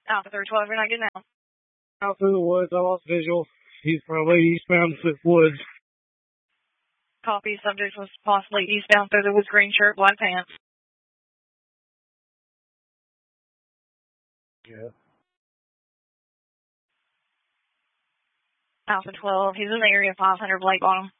Alpha 312, you're not getting out. Out through the woods. I lost visual. He's probably eastbound through the woods. Copy. Subject was possibly eastbound through the woods, green shirt, black pants. Yeah. Alpha 12, he's in the area 500 Blake Bottom.